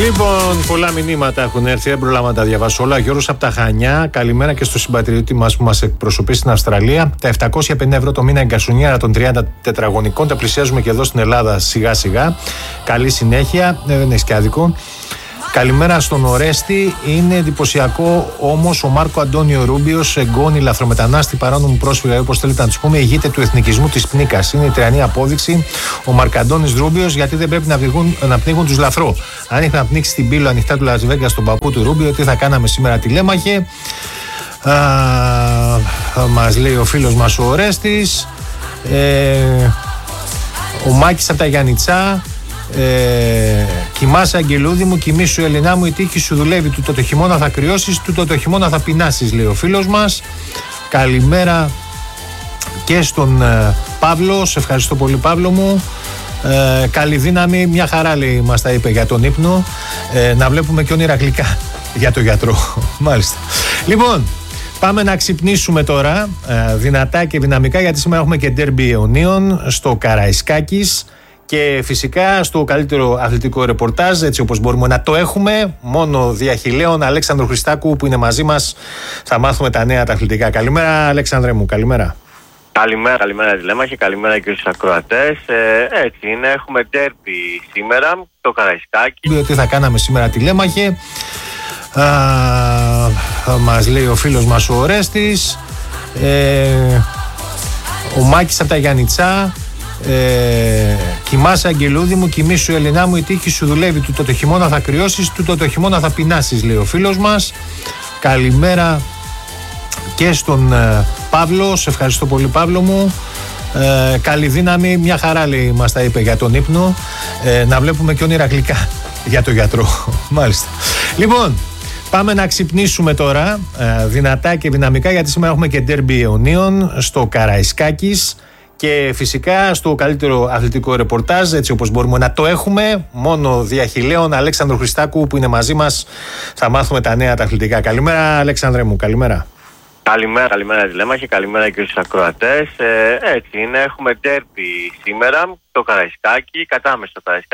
Λοιπόν, πολλά μηνύματα έχουν έρθει, δεν προλάβα να τα διαβάσω όλα. Γιώργος από τα Χανιά, καλημέρα και στο συμπατριώτη μας που μας εκπροσωπεί στην Αυστραλία. Τα 750 ευρώ το μήνα εγκασουνιάρα των 30 τετραγωνικών τα πλησιάζουμε και εδώ στην Ελλάδα σιγά σιγά. Καλή συνέχεια, δεν έχει και άδικο. Καλημέρα στον Ορέστη. Είναι εντυπωσιακό όμως ο Μάρκο Αντώνιο Ρούμπιος, εγγόνι λαθρομετανάστη, παράνομο πρόσφυγα, όπως θέλετε να τους πούμε, ηγείται του εθνικισμού της πνίκας. Είναι η τριανή απόδειξη ο Μαρκαντώνης Ρούμπιος, γιατί δεν πρέπει να πνίγουν τους λαθρό. Αν είχε να πνίξει την πύλη ανοιχτά του Las Vegas στον παππού του Ρούμπιο, τι θα κάναμε σήμερα, τηλέμαχε. Μας λέει ο φίλος μας ο Ορέστης. Ο Μάκης από τα Γιαννιτσά. Κοιμάσαι αγγελούδι μου, κοιμήσου Ελληνά μου, η τύχη σου δουλεύει, τούτο το χειμώνα θα κρυώσεις, τούτο το χειμώνα θα πεινάσεις, λέει ο φίλος μας. Καλημέρα και στον Παύλο, σε ευχαριστώ πολύ Παύλο μου. Καλή δύναμη, μια χαρά λέει μας τα είπε για τον ύπνο, να βλέπουμε και όνειρα γλυκά για το γιατρό. Μάλιστα. Λοιπόν, πάμε να ξυπνήσουμε τώρα δυνατά και δυναμικά, γιατί σήμερα έχουμε και ντέρμπι αιωνίων στο Καραϊσκάκης. Και φυσικά στο καλύτερο αθλητικό ρεπορτάζ, έτσι όπως μπορούμε να το έχουμε, μόνο διαχειλαίων, Αλέξανδρο Χριστάκου που είναι μαζί μας, θα μάθουμε τα νέα τα αθλητικά. Καλημέρα Αλέξανδρε μου, καλημέρα. Καλημέρα τηλέμαχε, καλημέρα και στους ακροατές. Έτσι είναι, έχουμε ντέρμπι σήμερα, το Καραϊσκάκι. Τι θα κάναμε σήμερα τηλέμαχε, μας λέει ο φίλος μας ο Ορέστης. Ο Μάκης από τα Γιαννιτσά. Κοιμάσαι αγγελούδι μου, κοιμήσου Ελληνά μου, η τύχη σου δουλεύει, τούτο το χειμώνα θα κρυώσεις, τούτο το χειμώνα θα πεινάσεις, λέει ο φίλος μας. Καλημέρα και στον Παύλο, σε ευχαριστώ πολύ Παύλο μου. Καλή δύναμη, μια χαρά λέει μας τα είπε για τον ύπνο, να βλέπουμε και όνειρα γλυκά για το γιατρό. Μάλιστα. Λοιπόν, πάμε να ξυπνήσουμε τώρα δυνατά και δυναμικά, γιατί σήμερα έχουμε και ντέρμπι αιωνίων στο Καραϊσκάκης. Και φυσικά στο καλύτερο αθλητικό ρεπορτάζ, έτσι όπως μπορούμε να το έχουμε, μόνο διαχειλαίων, Αλέξανδρο Χριστάκου που είναι μαζί μας, θα μάθουμε τα νέα τα αθλητικά. Καλημέρα Αλέξανδρε μου, καλημέρα. Καλημέρα τηλέμαχε, καλημέρα και στους ακροατές. Έτσι είναι, έχουμε ντέρμπι σήμερα, το Καραϊσκάκι, κατάμε στο Καραϊσκάκι.